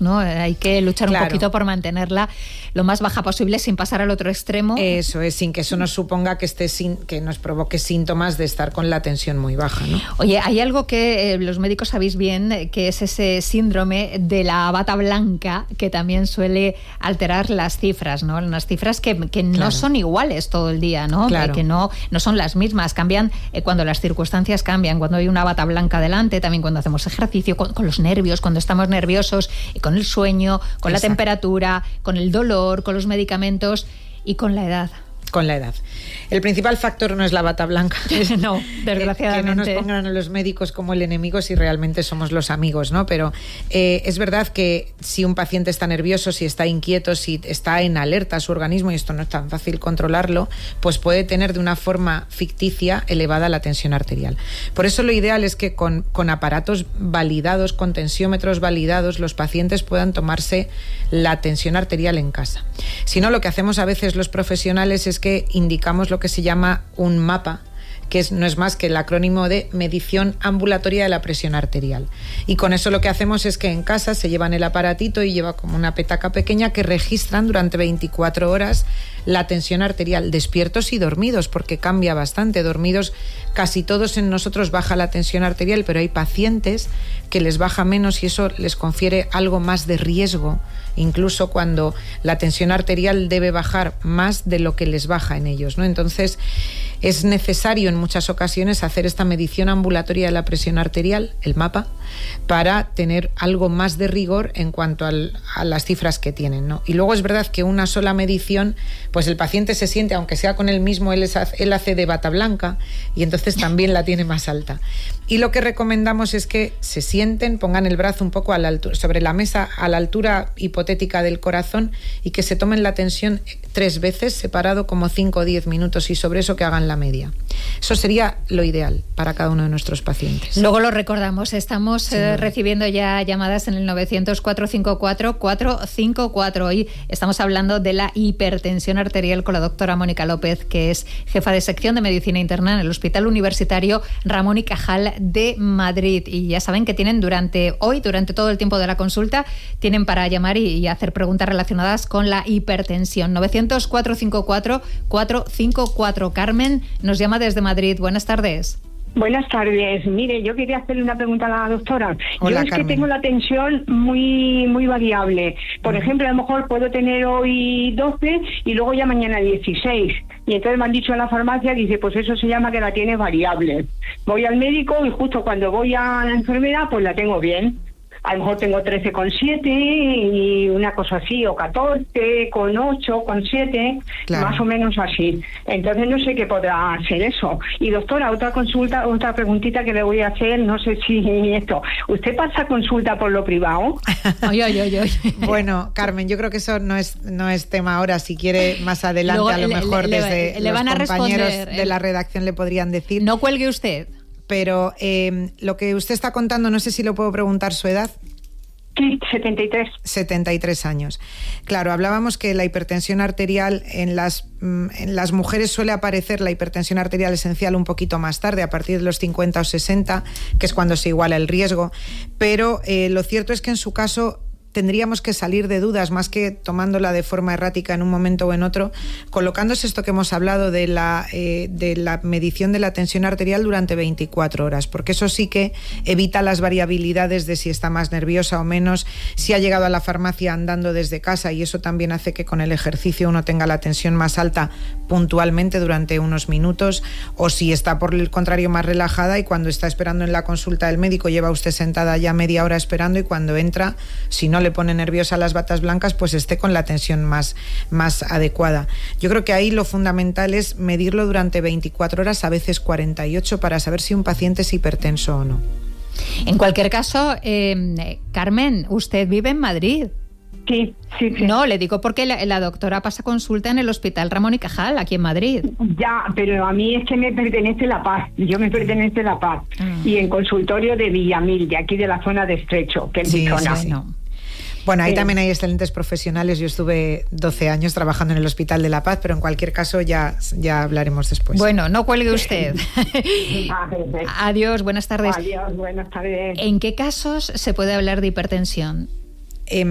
¿no? Hay que luchar un poquito por mantenerla lo más baja posible sin pasar al otro extremo. Eso es, sin que eso nos suponga que nos provoque síntomas de estar con la tensión muy baja, ¿no? Oye, hay algo que los médicos sabéis bien, que es ese síndrome de la bata blanca, que también suele alterar las cifras, ¿no? Unas cifras que no son iguales todo el día, ¿no? Claro. Que no son las mismas, cambian cuando las circunstancias cambian, cuando hay una bata blanca delante, también cuando hacemos ejercicio, con los nervios, cuando estamos nerviosos, y con el sueño, con la temperatura, con el dolor, con los medicamentos y con la edad. Con la edad. El principal factor no es la bata blanca. No, desgraciadamente. Que no nos pongan a los médicos como el enemigo si realmente somos los amigos, ¿no? Pero es verdad que si un paciente está nervioso, si está inquieto, si está en alerta su organismo, y esto no es tan fácil controlarlo, pues puede tener de una forma ficticia elevada la tensión arterial. Por eso lo ideal es que con aparatos validados, con tensiómetros validados, los pacientes puedan tomarse la tensión arterial en casa. Si no, lo que hacemos a veces los profesionales es que indicamos lo que se llama un mapa, que no es más que el acrónimo de medición ambulatoria de la presión arterial. Y con eso lo que hacemos es que en casa se llevan el aparatito y lleva como una petaca pequeña que registran durante 24 horas la tensión arterial, despiertos y dormidos, porque cambia bastante. Dormidos casi todos en nosotros baja la tensión arterial, pero hay pacientes que les baja menos y eso les confiere algo más de riesgo, incluso cuando la tensión arterial debe bajar más de lo que les baja en ellos, ¿no? Entonces es necesario en muchas ocasiones hacer esta medición ambulatoria de la presión arterial, el mapa, para tener algo más de rigor en cuanto a las cifras que tienen, ¿no? Y luego es verdad que una sola medición, pues el paciente se siente, aunque sea con el mismo, él hace de bata blanca y entonces también la tiene más alta. Y lo que recomendamos es que se sienten, pongan el brazo un poco a la altura, sobre la mesa a la altura hipotética del corazón y que se tomen la tensión 3 veces, separado como 5 o 10 minutos, y sobre eso que hagan la media. Eso sería lo ideal para cada uno de nuestros pacientes. Luego lo recordamos, estamos recibiendo ya llamadas en el 900-454-454. Hoy estamos hablando de la hipertensión arterial con la doctora Mónica López, que es jefa de sección de Medicina Interna en el Hospital Universitario Ramón y Cajal de Madrid. Y ya saben que tienen durante todo el tiempo de la consulta, tienen para llamar y hacer preguntas relacionadas con la hipertensión. 900-454-454. Carmen nos llama desde Madrid. Buenas tardes. Buenas tardes. Mire, yo quería hacerle una pregunta a la doctora. Hola, yo es Carmen. que tengo la tensión muy muy variable. Por ejemplo, a lo mejor puedo tener hoy 12 y luego ya mañana 16. Y entonces me han dicho en la farmacia, dice, pues eso se llama que la tiene variable. Voy al médico y justo cuando voy a la enfermera, pues la tengo bien. A lo mejor tengo 13,7 y una cosa así, o 14,8, con 7, claro, más o menos así. Entonces no sé qué podrá ser eso. Y doctora, otra preguntita que le voy a hacer, no sé si esto. ¿Usted pasa consulta por lo privado? Oye. Bueno, Carmen, yo creo que eso no es tema ahora. Si quiere más adelante, luego, a lo mejor desde le van los a compañeros responder, de la redacción le podrían decir. No cuelgue usted. Pero lo que usted está contando, no sé si lo puedo preguntar su edad. Sí, 73. 73 años. Claro, hablábamos que la hipertensión arterial en las mujeres suele aparecer la hipertensión arterial esencial un poquito más tarde, a partir de los 50 o 60, que es cuando se iguala el riesgo. Pero lo cierto es que en su caso tendríamos que salir de dudas, más que tomándola de forma errática en un momento o en otro, colocándose esto que hemos hablado de la medición de la tensión arterial durante 24 horas, porque eso sí que evita las variabilidades de si está más nerviosa o menos, si ha llegado a la farmacia andando desde casa, y eso también hace que con el ejercicio uno tenga la tensión más alta puntualmente durante unos minutos, o si está por el contrario más relajada y cuando está esperando en la consulta del médico lleva usted sentada ya media hora esperando, y cuando entra, si no le pone nerviosa las batas blancas, pues esté con la tensión más adecuada. Yo creo que ahí lo fundamental es medirlo durante 24 horas, a veces 48, para saber si un paciente es hipertenso o no. En cualquier caso, Carmen, usted vive en Madrid. Sí. No, le digo porque la doctora pasa consulta en el Hospital Ramón y Cajal, aquí en Madrid. Ya, pero a mí es que me pertenece La Paz. Yo me pertenece La Paz. Y en consultorio de Villamil, de aquí de la zona de Estrecho, que es mi zona. Sí. Bueno, ahí también hay excelentes profesionales. Yo estuve 12 años trabajando en el Hospital de La Paz, pero en cualquier caso ya hablaremos después. Bueno, no cuelgue usted. Adiós, buenas tardes. Adiós, buenas tardes. ¿En qué casos se puede hablar de hipertensión?